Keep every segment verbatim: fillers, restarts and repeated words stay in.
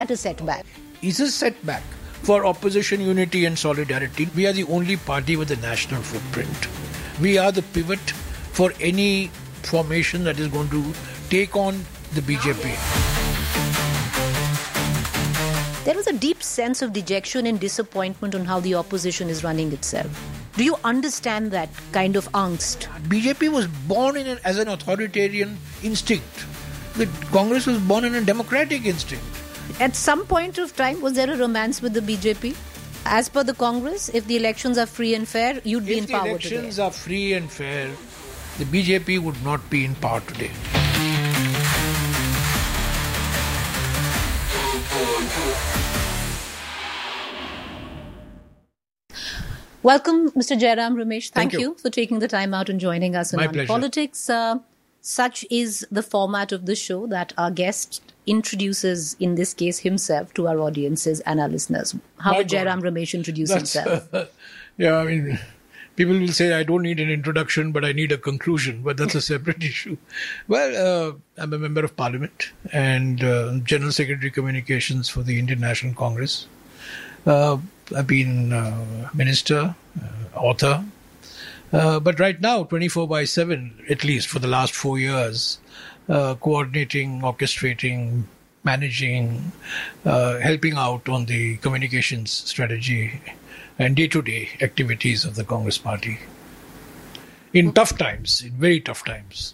a setback? It's a setback for opposition unity and solidarity. We are the only party with a national footprint. We are the pivot for any formation that is going to take on the B J P. There is a deep sense of dejection and disappointment on how the opposition is running itself. Do you understand that kind of angst? B J P was born in an, as an authoritarian instinct. The Congress was born in a democratic instinct. At some point of time, was there a romance with the B J P? As per the Congress, if the elections are free and fair, you'd be if in power today. If the elections are free and fair, the B J P would not be in power today. Welcome, Mister Jairam Ramesh. Thank, Thank you. you for taking the time out and joining us My on pleasure. Politics. Uh, such is the format of the show, that our guest introduces, in this case, himself to our audiences and our listeners. How My would God. Jairam Ramesh introduce That's, himself? uh, yeah, I mean, people will say I don't need an introduction, but I need a conclusion. But that's a separate issue. Well, uh, I'm a member of Parliament and uh, General Secretary Communications for the Indian National Congress. Uh, I've been uh, minister, uh, author. Uh, but right now, twenty-four by seven, at least for the last four years, uh, coordinating, orchestrating, managing, uh, helping out on the communications strategy and day-to-day activities of the Congress Party. In tough times, in very tough times.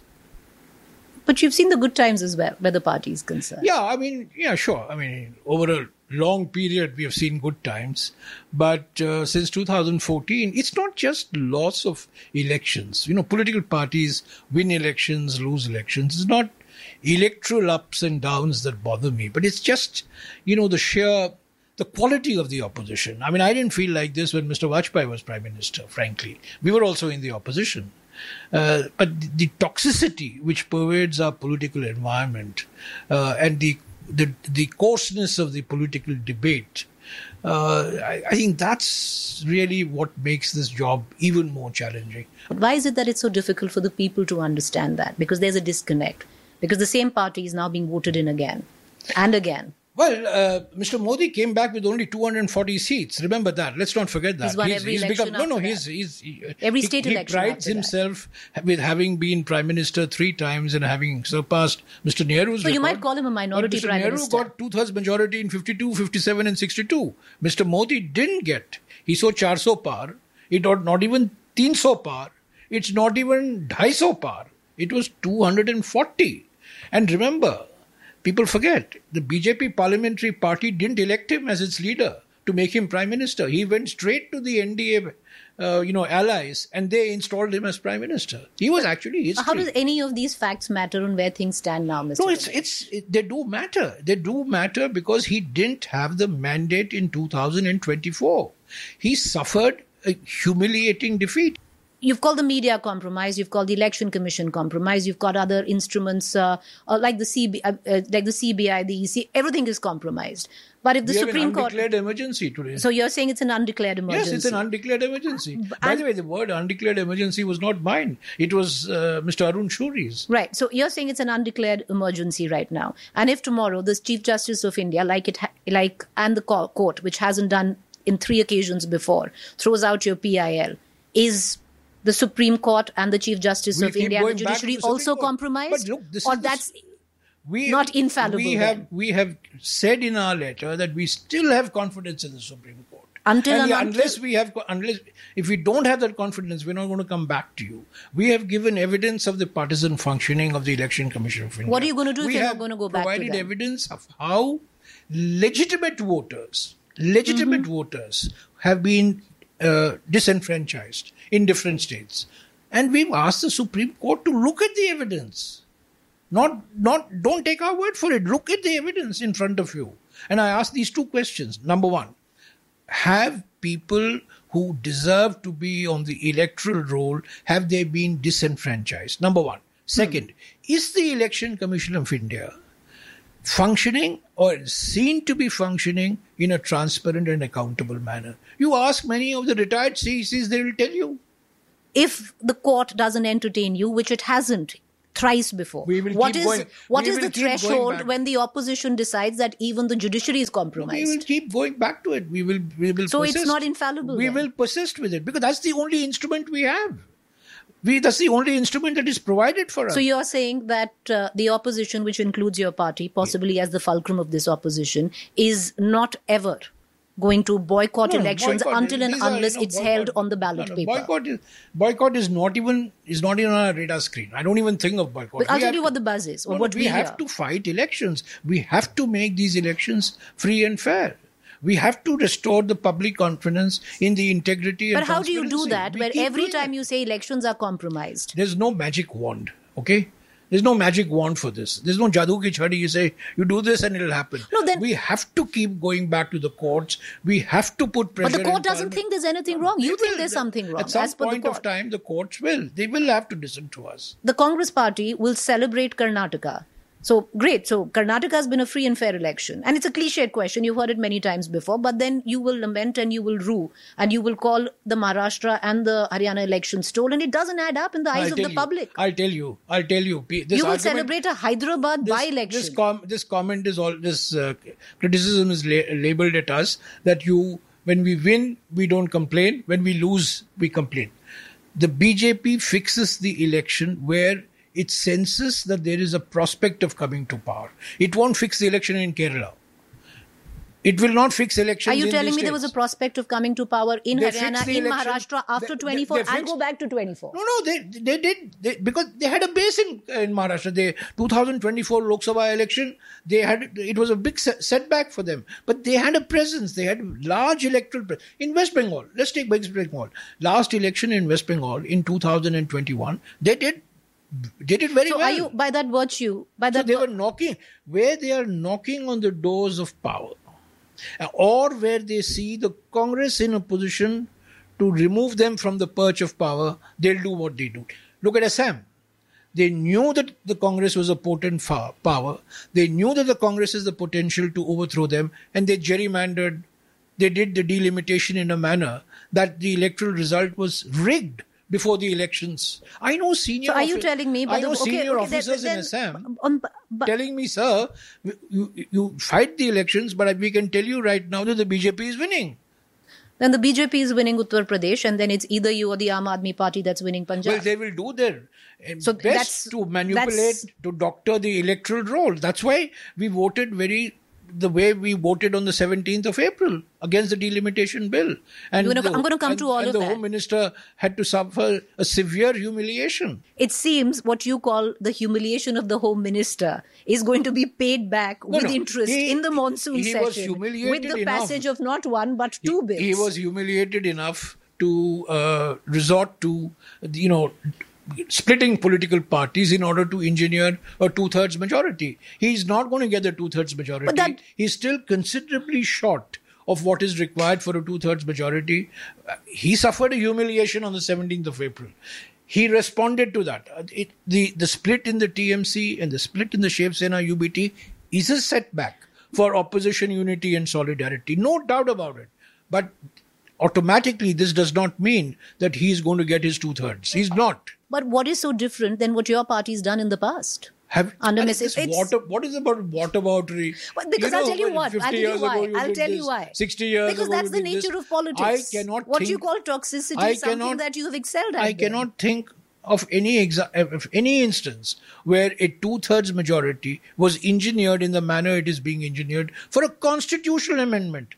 But you've seen the good times as well, where the party is concerned. Yeah, I mean, yeah, sure. I mean, over a long period, we have seen good times. But uh, since two thousand fourteen, it's not just loss of elections. You know, political parties win elections, lose elections. It's not electoral ups and downs that bother me, but it's just, you know, the sheer, the quality of the opposition. I mean, I didn't feel like this when Mister Vajpayee was Prime Minister, frankly. We were also in the opposition. Uh, but the toxicity which pervades our political environment uh, and the, the the coarseness of the political debate, uh, I, I think that's really what makes this job even more challenging. Why is it that it's so difficult for the people to understand that? Because there's a disconnect. Because the same party is now being voted in again and again. Well, uh, Mister Modi came back with only two hundred forty seats. Remember that. Let's not forget that. He's won every election become, no, no, after he's, that. he's, he, Every he, state he election prides after himself with having been Prime Minister three times and having surpassed Mister Nehru's So record. you might call him a minority But Mister Prime Nehru Minister. got two-thirds majority in fifty-two, fifty-seven and sixty-two. Mister Modi didn't get. He saw four hundred par. It not, not even three hundred par. It's not even two hundred par. It was two hundred forty. And remember, people forget, the B J P parliamentary party didn't elect him as its leader to make him Prime Minister. He went straight to the N D A, uh, you know, allies, and they installed him as Prime Minister. He was actually history. How does any of these facts matter on where things stand now, Mister No, it's it's it, they do matter. They do matter because he didn't have the mandate in two thousand twenty-four. He suffered a humiliating defeat. You've called the media compromised. You've called the election commission compromised. You've got other instruments uh, uh, like the C B, uh, uh, like the C B I, the E C. Everything is compromised. But if the we Supreme have an Court, undeclared emergency today. So you're saying it's an undeclared emergency? Yes, it's an undeclared emergency. By And- the way, the word undeclared emergency was not mine. It was uh, Mister Arun Shuri's. Right. So you're saying it's an undeclared emergency right now. And if tomorrow the Chief Justice of India, like it, ha- like and the co- court, which hasn't done in three occasions before, throws out your P I L, is the Supreme Court and the Chief Justice We'll of keep India and the going back to judiciary the Supreme also Court. compromised? But look, this or is the- that's We, not infallible We have then? we have said in our letter that we still have confidence in the Supreme Court. Until and and yeah, until- unless we have unless if we don't have that confidence, we're not going to come back to you. We have given evidence of the partisan functioning of the Election Commission of India. What are you going to do if we you're not have going to go back to provided them? evidence of how legitimate voters, legitimate Mm-hmm. voters have been uh, disenfranchised in different states. And we've asked the Supreme Court to look at the evidence. Not, not, don't take our word for it. Look at the evidence in front of you. And I ask these two questions. Number one, have people who deserve to be on the electoral roll, have they been disenfranchised? Number one. Second, hmm. is the Election Commission of India functioning or seen to be functioning in a transparent and accountable manner? You ask many of the retired C E Cs, they will tell you. If the court doesn't entertain you, which it hasn't thrice before. We will What keep is going. what We is will the keep going threshold back. when the opposition decides that even the judiciary is compromised? We will keep going back to it. We will. We will. So it's persist. not infallible We then? will persist with it because that's the only instrument we have. We. That's the only instrument that is provided for us. So you're saying that uh, the opposition, which includes your party, possibly as the fulcrum of this opposition, is not ever going to boycott No, no, elections boycott. until and These are, unless you know, it's boycott- held on the ballot no, no, paper. Boycott is boycott is not even is not even on our radar screen. I don't even think of boycott. But I'll We tell have you to- what the buzz is, or No, no, what we we have hear. to fight elections. We have to make these elections free and fair. We have to restore the public confidence in the integrity and But how do you do transparency. that We where keep every doing time it. you say elections are compromised? There's no magic wand, okay? There's no magic wand for this. There's no jadoo ki chhadi. You say, you do this and it'll happen. No, then- we have to keep going back to the courts. We have to put pressure. But the court in doesn't Parliament. think there's anything wrong. You They think will. there's something wrong. At some as per point the of court. time, the courts will. They will have to listen to us. The Congress party will celebrate Karnataka. So, great. So, Karnataka has been a free and fair election. And it's a cliched question. You've heard it many times before. But then you will lament and you will rue. And you will call the Maharashtra and the Haryana election stolen. It doesn't add up in the eyes I'll of the tell you. public. I'll tell you. I'll tell you. P- This You will argument- celebrate a Hyderabad this, by-election. This, com- this comment is all. This uh, criticism is la- labeled at us that you, when we win, we don't complain. When we lose, we complain. The B J P fixes the election where it senses that there is a prospect of coming to power. It won't fix the election in Kerala. It will not fix elections. Are you in telling these me there was a states. prospect of coming to power in They Haryana, fixed the in election. Maharashtra after They- they- twenty-four? they I'll fixed- go back to twenty-four. No, no, they they did they, because they had a base in in Maharashtra. They twenty twenty-four Lok Sabha election. They had it was a big se- setback for them, but they had a presence. They had large electoral pre- in West Bengal. Let's take West Bengal. Last election in West Bengal in two thousand twenty-one, they did did it very So well. are you, by that virtue, by So that they were knocking where they are knocking on the doors of power, uh, or where they see the Congress in a position to remove them from the perch of power, they'll do what they do. Look at Assam. They knew that the Congress was a potent fa- power. They knew that the Congress has the potential to overthrow them, and they gerrymandered. They did the delimitation in a manner that the electoral result was rigged before the elections. I know senior. So are you offi- telling me? I But know the, okay, senior okay, then- officers then, in Assam um, but, telling me, sir, you, you fight the elections, but we can tell you right now that the B J P is winning. then the B J P is winning Uttar Pradesh, and then it's either you or the Aam Aadmi Party that's winning Punjab. Well, they will do their uh, So best that's- to manipulate, that's- to doctor the electoral roll. That's why we voted very the way we voted on the seventeenth of April against the delimitation bill. And You're gonna- the- I'm gonna come and- to all and of the that. Home Minister had to suffer a severe humiliation. It seems what you call the humiliation of the Home Minister is going to be paid back No, with no. interest He- in the monsoon he was session humiliated with the enough. passage of not one but two bills. He was humiliated enough to uh, resort to, you know, splitting political parties in order to engineer a two-thirds majority. He's not going to get the two-thirds majority. But that- He's still considerably short of what is required for a two-thirds majority. Uh, He suffered a humiliation on the seventeenth of April. He responded to that. Uh, It, the, the split in the T M C and the split in the Shiv Sena U B T is a setback for opposition unity and solidarity. No doubt about it. But automatically, this does not mean that he's going to get his two-thirds. He's not. But what is so different than what your party's done in the past? Have, Under and Missus this It's- water, what is about whataboutery? But because I'll tell you when what, I'll fifty tell you years why, ago you I'll did tell you this, why. sixty years Because ago that's you the did this. nature of politics. I cannot what think, you call toxicity I is something cannot- that you have excelled at. I then. cannot think of any exa- of any instance where a two-thirds majority was engineered in the manner it is being engineered for a constitutional amendment.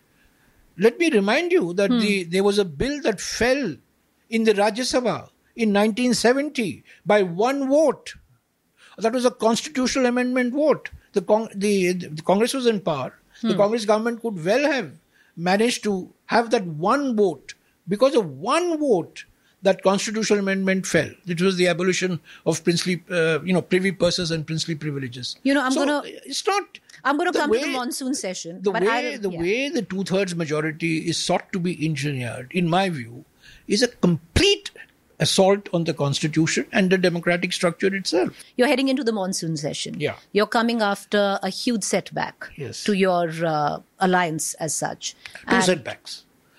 Let me remind you that Hmm. the, there was a bill that fell in the Rajya Sabha in nineteen seventy by one vote. That was a constitutional amendment vote. The, Cong- the, the Congress was in power. The Congress government could well have managed to have that one vote. Because of one vote, that constitutional amendment fell. It was the abolition of princely, uh, you know, privy purses and princely privileges. You know, I'm So gonna- It's not. I'm going to the come way- to the monsoon session. The but way I, the yeah. way the two-thirds majority is sought to be engineered, in my view, is a complete assault on the constitution and the democratic structure itself. You're heading into the monsoon session. Yeah. You're coming after a huge setback Yes. to your uh, alliance as such. Two And- setbacks.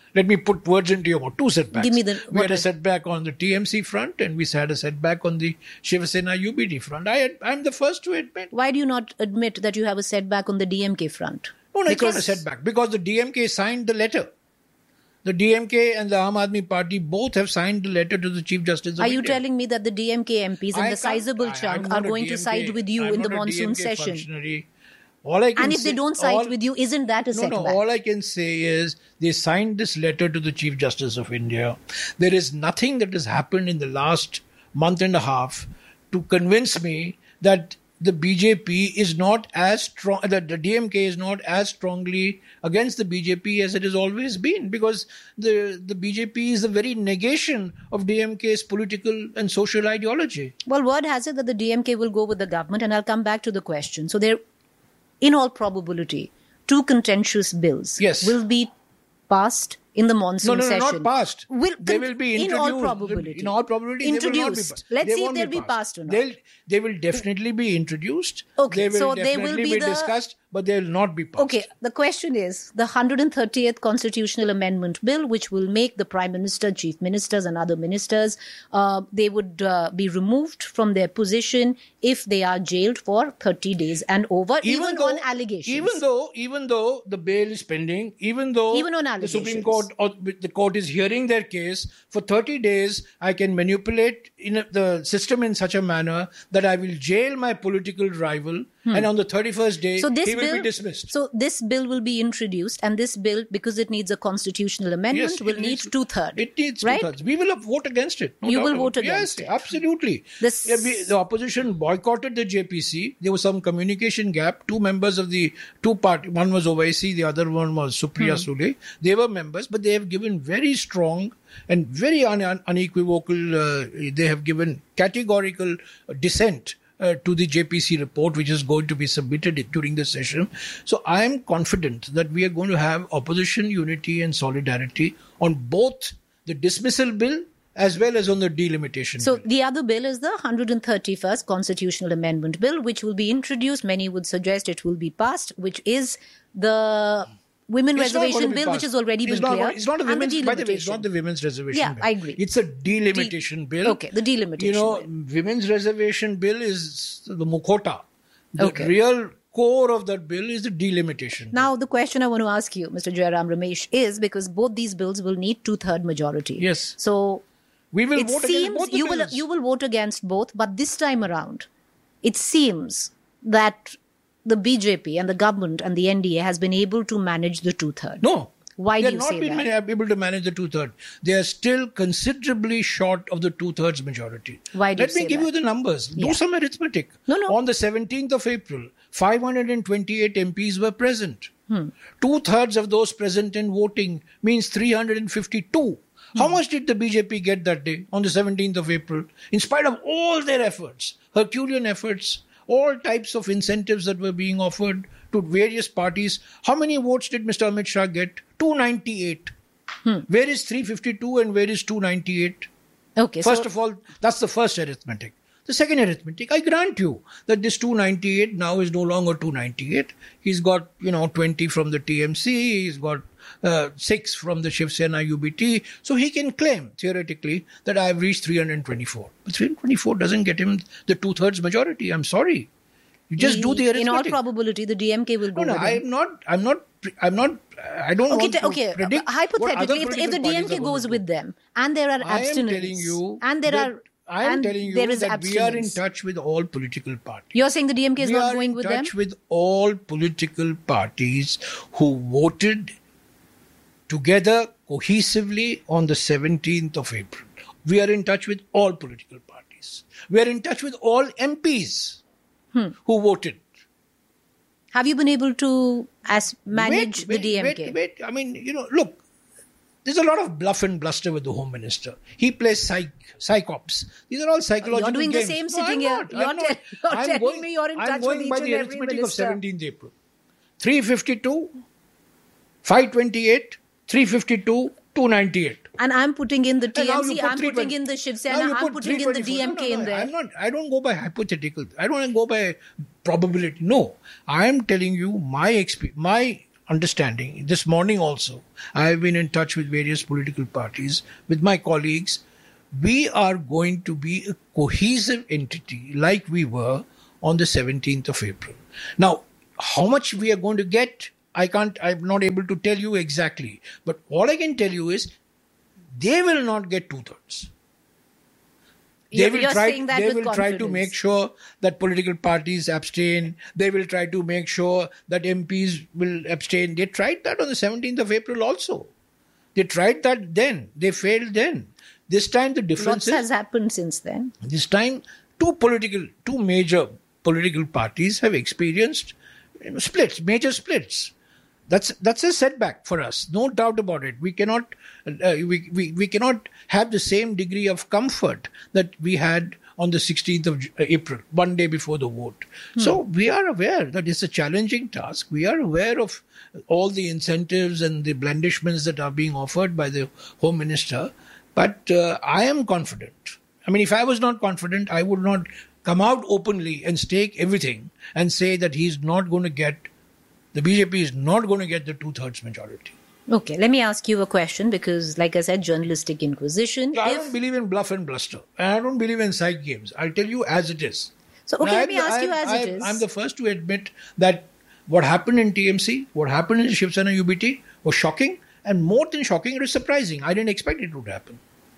Let me put words into your mouth. Two setbacks. Give me the- we what had a are- setback on the T M C front, and we had a setback on the Shiv Sena U B D front. I, I'm the first to admit. Why do you not admit that you have a setback on the D M K front? No, no, it's Because- not a setback because the D M K signed the letter. The D M K and the Aam Aadmi Party both have signed the letter to the Chief Justice of Are you India. telling me that the D M K M Ps in I the can't- sizable I- chunk I'm are not a going D to M K side with you I'm in the not a monsoon D M K session? functionary. All I can And if say, they don't side all- with you, isn't that a No, setback? no. All I can say is they signed this letter to the Chief Justice of India. There is nothing that has happened in the last month and a half to convince me that the B J P is not as strong, that the D M K is not as strongly against the B J P as it has always been, because the, the B J P is the very negation of D M K's political and social ideology. Well, word has it that the D M K will go with the government, and I'll come back to the question. So there, in all probability, two contentious bills Yes. will be passed in the No, monsoon no, no, session. not passed. Will they con- will be in introduced. all probability. In all probability, they will not be Introduced. passed. Let's They see if won't they'll be passed or not. They'll, they will definitely be introduced. Okay, they will so they definitely will be, be the- discussed, but they will not be passed. Okay, the question is the one hundred thirtieth Constitutional Amendment Bill, which will make the Prime Minister, Chief Ministers, and other ministers, uh, they would uh, be removed from their position if they are jailed for thirty days and over, even, though, on allegations. Even though, even though the bail is pending, even though Even on the Supreme allegations. Court or the court is hearing their case for thirty days, I can manipulate in a, the system in such a manner that I will jail my political rival, and on the thirty-first day, So this he will bill, be dismissed. So this bill will be introduced, and this bill, because it needs a constitutional amendment, Yes, will it need needs- two thirds. It needs right? two-thirds. We will vote against it. no You doubt will about vote it. against yes, it. absolutely. This- Yeah, we- the opposition boycotted the J P C. There was some communication gap. Two members of the two party, one was Owaisi, the other one was Supriya Hmm. Sule. They were members, but they have given very strong and very un- un- unequivocal. Uh, they have given categorical dissent. Uh, to the J P C report, which is going to be submitted during the session. So I am confident that we are going to have opposition unity and solidarity on both the dismissal bill as well as on the delimitation So bill. the other bill is the one hundred thirty-first Constitutional Amendment Bill, which will be introduced. Many would suggest it will be passed, which is the Women It's not Reservation going to be Bill, which passed. has already it's been not, cleared. It's not a and the women's, by the way, it's delimitation. not the women's reservation Yeah, bill. I agree. It's a delimitation bill. Okay, the delimitation You know, bill. women's reservation bill is the Mukhota. The Okay. real core of that bill is the delimitation. Now, the question I want to ask you, Mister Jairam Ramesh, is because both these bills will need two-third majority. Yes. So we will it vote against seems both the you will bills. you will vote against both, but this time around, it seems that the B J P and the government and the N D A has been able to manage the two-third. No. Why they do you have say not been that? mani- able to manage the two-thirds. They are still considerably short of the two-thirds majority. Why do Let you me say give that? you the numbers. Yeah. Do some arithmetic. No, no. On the seventeenth of April, five hundred twenty-eight M Ps were present. Hmm. Two-thirds of those present and voting means three hundred fifty-two. How Hmm. much did the B J P get that day on the seventeenth of April? In spite of all their efforts, Herculean efforts, all types of incentives that were being offered to various parties, how many votes did Mister Amit Shah get? two ninety-eight. Hmm. Where is three fifty-two and where is two ninety-eight? Okay, First so of all, that's the first arithmetic. The second arithmetic, I grant you that this two ninety-eight now is no longer two ninety-eight. He's got, you know, twenty from the T M C, he's got uh, six from the Shiv Sena U B T. So he can claim, theoretically, that I've reached three hundred twenty-four. But three hundred twenty-four doesn't get him the two-thirds majority. I'm sorry. You just the- do the arithmetic. in all probability, the D M K will go No, no, with it. I'm not, I'm not, I'm not, I don't Okay, want t- to okay. predict uh, what other hypothetically, if, if the political D M parties K are going goes to do. with them, and there are I am abstinence, telling you, and there that- are, I am and telling you there is that we are in abstinence. touch with all political parties. You're saying the D M K is we not are going in with them? touch with all political parties who voted together cohesively on the seventeenth of April. We are in touch with all political parties. We are in touch with all M Ps Hmm. who voted. Have you been able to as manage wait, wait, the D M K? Wait, wait. I mean, you know, look, there's a lot of bluff and bluster with the Home Minister. He plays psych, psychops. These are all psychological You're doing the games. same No, sitting I'm here. not. You're I'm tell- not. you're I'm telling going, me you're in I'm touch going with by each the and every arithmetic of minister. seventeenth April. three fifty-two, five twenty-eight, three fifty-two, two ninety-eight. And I'm putting in the And now you T M C, put I'm three putting twenty. in the Shiv Now Sena, you I'm put putting in the three twenty-four. D M K no, no, in no, there. I'm not, I don't go by hypothetical. I don't go by probability. No, I am telling you my exp- my understanding, this morning also, I have been in touch with various political parties, with my colleagues. We are going to be a cohesive entity like we were on the seventeenth of April. Now, how much we are going to get, I can't, I'm not able to tell you exactly. But all I can tell you is they will not get two-thirds. They You're, will you're try. saying that They with will confidence. try to make sure that political parties abstain. They will try to make sure that M Ps will abstain. They tried that on the seventeenth of April also. They tried that then. They failed then. This time the difference Lots is, has happened since then. this time two political, two major political parties have experienced, you know, splits, major splits. That's that's a setback for us, no doubt about it. We cannot uh, we, we we cannot have the same degree of comfort that we had on the sixteenth of April, one day before the vote. Hmm. So we are aware that it's a challenging task. We are aware of all the incentives and the blandishments that are being offered by the Home Minister. But uh, I am confident. I mean, if I was not confident, I would not come out openly and stake everything and say that he's not going to get, the B J P is not going to get the two-thirds majority. Okay, let me ask you a question because, like I said, journalistic inquisition. I if... don't believe in bluff and bluster. And I don't believe in side games. I'll tell you as it is. So, okay, now, let me I'm, ask I'm, you as I'm, it is. I'm the first to admit that what happened in T M C, what happened in Shiv Sena U B T was shocking. And more than shocking, it was surprising. I didn't expect it would happen.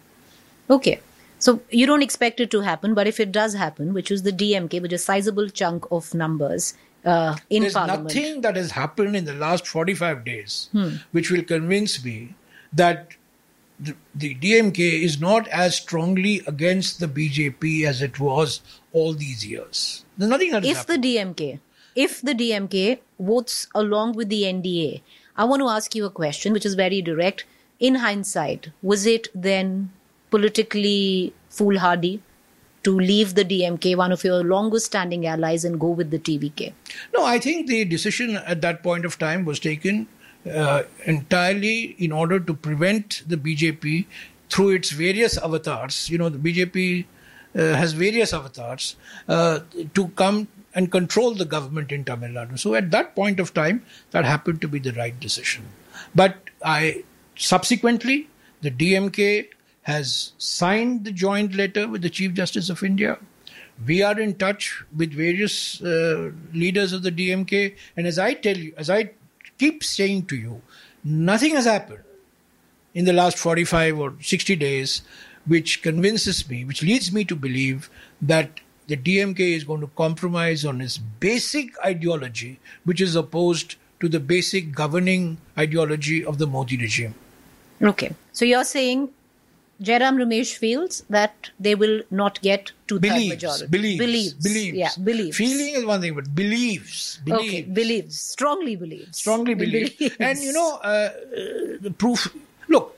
Okay. So you don't expect it to happen, but if it does happen, which is the D M K, which is a sizable chunk of numbers uh, in There's Parliament. There's nothing that has happened in the last forty-five days Hmm. which will convince me that the, the D M K is not as strongly against the B J P as it was all these years. There's nothing that has If happened. the D M K, if the D M K votes along with the N D A, I want to ask you a question which is very direct. In hindsight, was it then politically foolhardy to leave the D M K, one of your longest standing allies, and go with the T V K? No, I think the decision at that point of time was taken uh, entirely in order to prevent the B J P through its various avatars. You know, the B J P uh, has various avatars uh, to come and control the government in Tamil Nadu. So at that point of time, that happened to be the right decision. But I subsequently, the D M K has signed the joint letter with the Chief Justice of India. We are in touch with various uh, leaders of the D M K. And as I tell you, as I keep saying to you, nothing has happened in the last forty-five or sixty days which convinces me, which leads me to believe that the D M K is going to compromise on its basic ideology, which is opposed to the basic governing ideology of the Modi regime. Okay. So you're saying Jairam Ramesh feels that they will not get two-thirds Believes, majority. believes, believes, believes. Yeah, believes. Feeling is one thing, but believes, believes. Okay, believes, strongly believes. Strongly believes. Believes. And you know, uh, uh, the proof, look,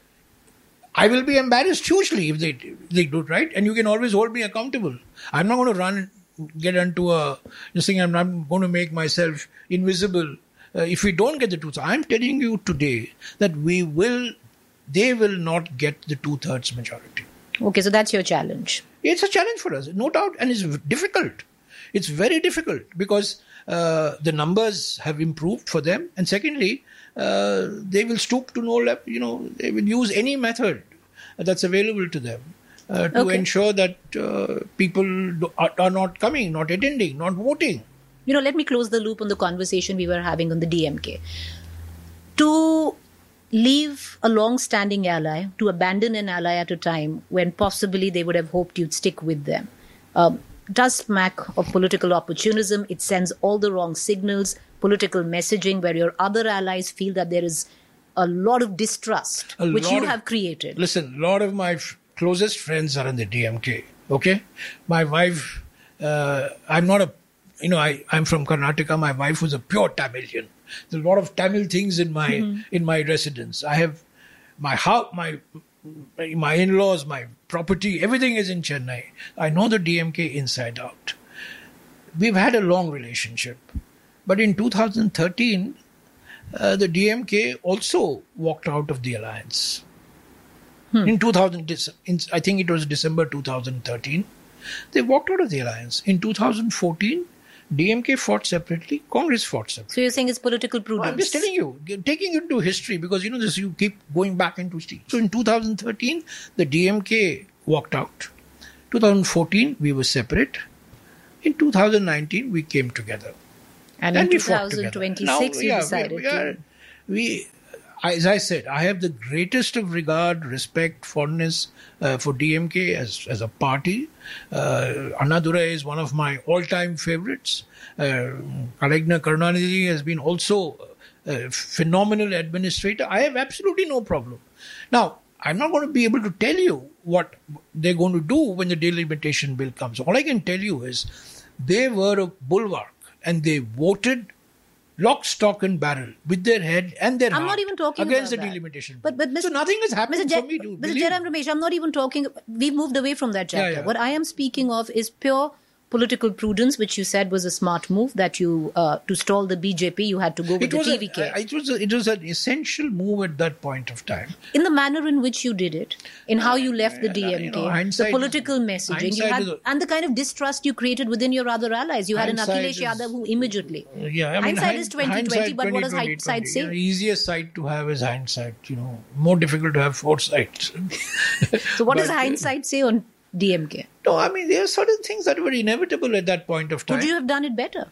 I will be embarrassed hugely if they, they do it, right? And you can always hold me accountable. I'm not going to run, get into a, this thing, I'm not going to make myself invisible uh, if we don't get the two. I'm telling you today that we will, they will not get the two-thirds majority. Okay, so that's your challenge. It's a challenge for us, no doubt, and it's difficult. It's very difficult because uh, the numbers have improved for them, and secondly, uh, they will stoop to no level. You know, they will use any method that's available to them uh, to Okay. ensure that uh, people do, are, are not coming, not attending, not voting. You know, let me close the loop on the conversation we were having on the D M K. To leave a long-standing ally, to abandon an ally at a time when possibly they would have hoped you'd stick with them, um, does smack of political opportunism. It sends all the wrong signals, political messaging where your other allies feel that there is a lot of distrust, A which lot you of- have created. Listen, a lot of my f- closest friends are in the D M K. Okay, my wife. Uh, I'm not a. You know, I I'm from Karnataka. My wife was a pure Tamilian. There's a lot of Tamil things in my mm-hmm. in my residence. I have my house, my my in-laws, my property, everything is in Chennai. I know the D M K inside out. We've had a long relationship, but in two thousand thirteen. Uh, the D M K also walked out of the alliance. Hmm. In two thousand, in, I think it was December two thousand thirteen, they walked out of the alliance. In two thousand fourteen, D M K fought separately, Congress fought separately. So you're saying it's political prudence? I'm just telling you, taking you into history, because you know this, you keep going back into history. So in two thousand thirteen, the D M K walked out. two thousand fourteen, we were separate. In two thousand nineteen, we came together. And, and in twenty twenty-six, now, you yeah, decided we, we, are, to... we, as I said, I have the greatest of regard, respect, fondness uh, for D M K as, as a party. Uh, Annadurai is one of my all-time favorites. Uh, Kalagna Karunanidhi has been also a phenomenal administrator. I have absolutely no problem. Now, I'm not going to be able to tell you what they're going to do when the delimitation bill comes. All I can tell you is they were a bulwark and they voted lock, stock and barrel with their head and their I'm heart not even talking against about the that. delimitation But, bill. but, So nothing has happened Mister for me to Mister Jairam Ramesh, I'm not even talking... We've moved away from that chapter. Yeah, yeah. What I am speaking of is pure political prudence, which you said was a smart move, that you, uh, to stall the B J P, you had to go with It the was, T V a, K. it, was a, it was an essential move at that point of time. In the manner in which you did it, in how you left the Uh, D M K, you know, the hindsight political is- messaging, you hindsight had, is a- and the kind of distrust you created within your other allies. You had an Hindsight Akhilesh is- Yadav who immediately... Yeah, I mean, hindsight hind- is twenty twenty, hindsight but what does twenty hindsight twenty. say? You know, easiest sight to have is hindsight. You know, more difficult to have foresight. So what does But, uh, hindsight say on D M K? No, I mean, there are certain things that were inevitable at that point of time. Could you have done it better?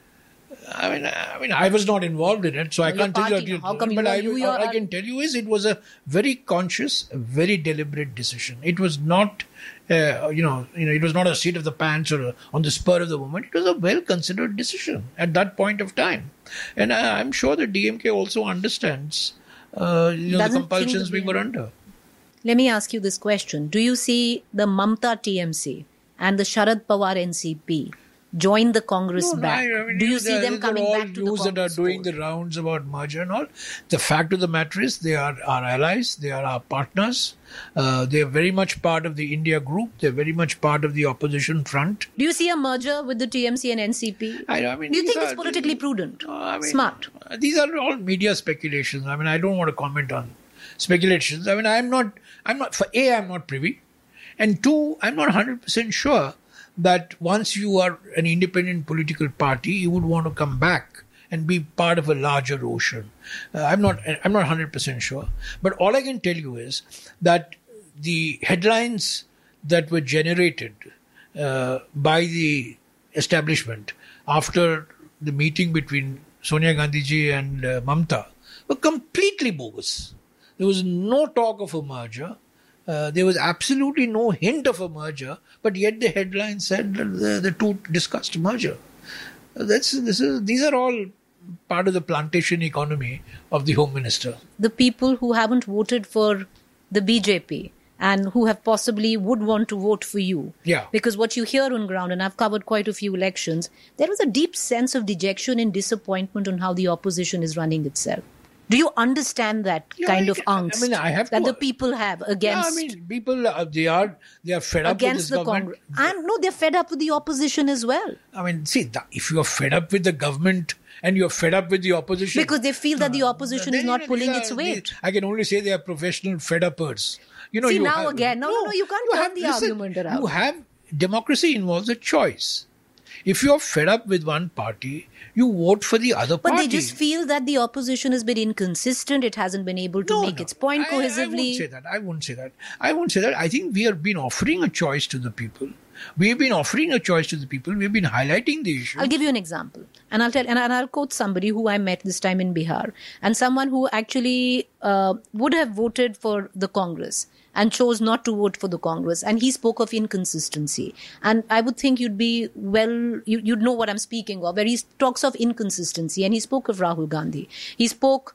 I mean, I mean, I was not involved in it, so I Well, can't your tell party, you. how come you But are- I, you- all you're- I can tell you is it was a very conscious, a very deliberate decision. It was not, uh, you know, you know, it was not a seat of the pants or a, on the spur of the moment. It was a well-considered decision at that point of time, and I, I'm sure the D M K also understands, uh, you know, Doesn't the think compulsions that we they were have- under. Let me ask you this question. Do you see the Mamta T M C and the Sharad Pawar N C P join the Congress No, no, back? I- I mean, Do you know, see there- them these coming are all back to the news that Congress are doing fold? the rounds about merger and all. The fact of the matter is they are our allies, they are our partners. Uh, they are very much part of the India group. They're very much part of the opposition front. Do you see a merger with the T M C and N C P? I, I mean, Do you these think it's are- politically prudent? Uh, I mean, Smart? uh, These are all media speculations. I mean, I don't want to comment on speculations. I mean, I'm not, I'm not, for A, I'm not privy. And two, I'm not one hundred percent sure that once you are an independent political party, you would want to come back and be part of a larger ocean. Uh, I'm not, I'm not one hundred percent sure. But all I can tell you is that the headlines that were generated uh, by the establishment after the meeting between Sonia Gandhi ji and uh, Mamta were completely bogus. There was no talk of a merger. Uh, there was absolutely no hint of a merger, but yet the headline said that the, the two discussed merger. Uh, That's this is these are all part of the plantation economy of the Home Minister. The people who haven't voted for the B J P and who have possibly would want to vote for you. Yeah. Because what you hear on ground, and I've covered quite a few elections, there is a deep sense of dejection and disappointment on how the opposition is running itself. Do you understand that Yeah, kind I of can- angst I mean, I have that to- the people have Yeah, against I mean, people uh, they are they are fed up with against this the government. Congress? And no, they're fed up with the opposition as well. I mean, see, the, if you are fed up with the government and you're fed up with the opposition, Because they feel that the opposition then, is you not know, pulling these its are- weight. these- I can only say they are professional fed uppers. You know, See, you now have- again. No, no, no, you can't turn the argument around. You have democracy involves a choice. If you're fed up with one party, you vote for the other But party. they just feel that the opposition has been inconsistent. It hasn't been able to No, make no. its point I- I, cohesively. won't say that. I won't say that. I won't say that. I think we have been offering a choice to the people. We have been offering a choice to the people. We have been highlighting the issue. I'll give you an example, and I'll tell, and I'll quote somebody who I met this time in Bihar, and someone who actually uh, would have voted for the Congress and chose not to vote for the Congress, and he spoke of inconsistency. And I would think you'd be well, you, you'd know what I'm speaking of, where he talks of inconsistency, and he spoke of Rahul Gandhi. He spoke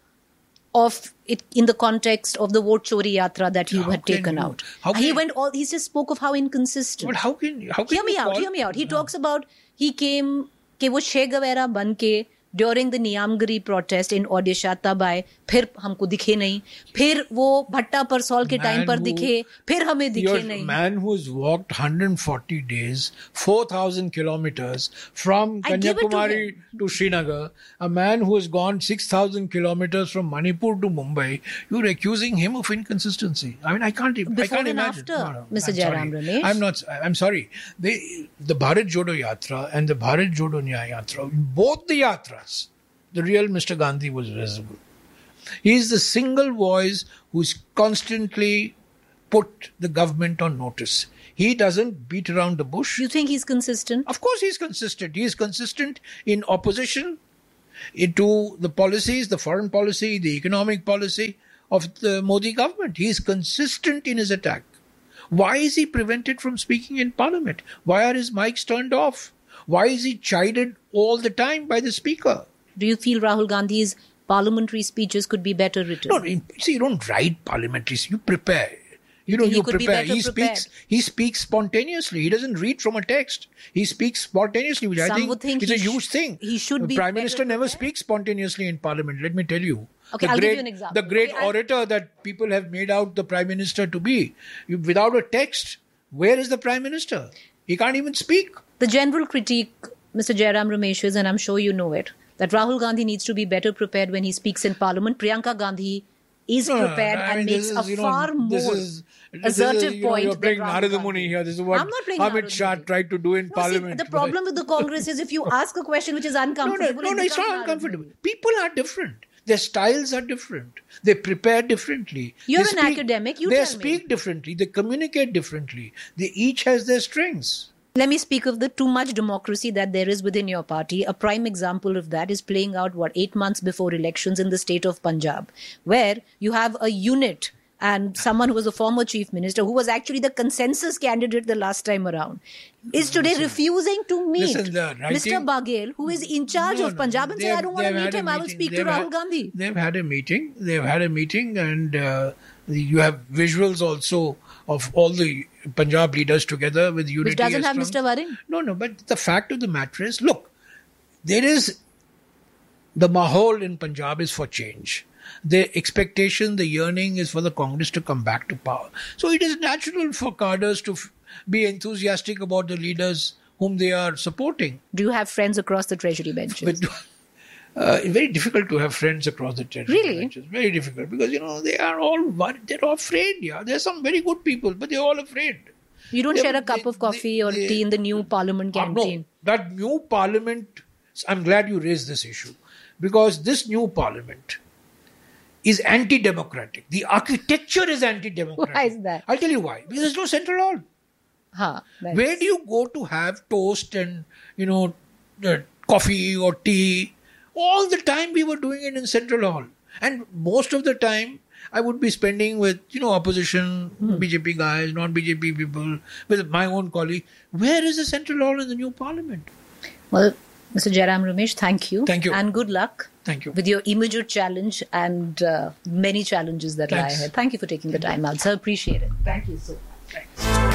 of it in the context of the vote chori yatra that he How had can taken you- out. how He can- went all. He just spoke of how inconsistent. But how can how can Hear me you out, call- hear me out. He talks about he came कि वो शेगवेरा बन के during the Niyamgiri protest in Odisha तब आए, फिर हमको दिखे नहीं, फिर वो भट्टा परसौल के टाइम पर दिखे, फिर हमें दिखे नहीं. Man who has walked one hundred forty days, four thousand kilometers from Kanyakumari to, to Srinagar, a man who has gone six thousand kilometers from Manipur to Mumbai, you're accusing him of inconsistency. I mean, I can't even, Before I can't and imagine. after, No, no, Mister I'm Jairam sorry. Ramesh. I'm not, I'm sorry. They, the Bharat Jodo Yatra and the Bharat Jodo Nyaya Yatra, both the yatras, the real Mister Gandhi was visible. He is the single voice who's constantly put the government on notice. He doesn't beat around the bush. You think he's consistent? Of course he's consistent. He is consistent in opposition to the policies, the foreign policy, the economic policy of the Modi government. He is consistent in his attack. Why is he prevented from speaking in parliament? Why are his mics turned off? Why is he chided all the time by the speaker? Do you feel Rahul Gandhi's parliamentary speeches could be better written? No, see, you don't write parliamentary. You prepare. You know, he you could prepare. Be better he prepared. speaks. He speaks spontaneously. He doesn't read from a text. He speaks spontaneously, which Some I think, would think is he a sh- huge thing. he should the be Prime better Minister never prepared. speaks spontaneously in Parliament. Let me tell you. Okay, the I'll great, give you an example. The great Okay, I'll- orator that people have made out the Prime Minister to be, you, without a text, where is the Prime Minister? He can't even speak. The general critique, Mister Jairam Ramesh, is, and I'm sure you know it, that Rahul Gandhi needs to be better prepared when he speaks in Parliament. Priyanka Gandhi is No, no, prepared I and mean, makes this is, a you know, far this more is- this assertive is, you know, point You're than playing Rahul Narada Gandhi. Muni here. This is what I'm not playing Amit Narada Shah Muni. tried to do in No, Parliament. see, the problem with the Congress is if you ask a question which is No, no, uncomfortable, no, it no, it's becomes not Narada uncomfortable. Muni. People are different. Their styles are different. They prepare differently. You're They an academic, you They tell me. speak differently. They communicate differently. They each has their strengths. Let me speak of the too much democracy that there is within your party. A prime example of that is playing out, what, eight months before elections in the state of Punjab, where you have a unit and someone who was a former chief minister, who was actually the consensus candidate the last time around, is today Listen. refusing to meet Listen, the writing- Mister Baghel, who is in charge No, of no, Punjab, and say, they've- I don't want to they've meet had a him, I will meeting. speak to They've Rahul had- Gandhi. They've had a meeting. They've had a meeting and uh, you have visuals also of all the Punjab leaders together with unity. Which doesn't as have strong- Mister Varin. No, no, but the fact of the matter is, look, there is, the mahal in Punjab is for change. The expectation, the yearning is for the Congress to come back to power. So it is natural for cadres to f- be enthusiastic about the leaders whom they are supporting. Do you have friends across the treasury benches? But uh, it's very difficult to have friends across the territory. Really? Benches. Very difficult because, you know, they are all worried. They're all afraid. Yeah, there's some very good people, but they're all afraid. You don't They- share a cup they- of coffee they- or they- tea in the new parliament Uh, canteen. No, that new parliament, I'm glad you raised this issue because this new parliament is anti-democratic. The architecture is anti-democratic. Why is that? I'll tell you why. Because there's no central hall. Huh, that's- Where do you go to have toast and, you know, uh, coffee or tea? All the time we were doing it in central hall. And most of the time I would be spending with, you know, opposition, Hmm. B J P guys, non-B J P people, with my own colleague. Where is the central hall in the new parliament? Well, Mister Jairam Ramesh, thank you. Thank you. And good luck. Thank you. With your immediate challenge and uh, many challenges that lie Thanks. ahead. Thank you for taking the time out, sir. Appreciate it. Thank you so much. Thanks.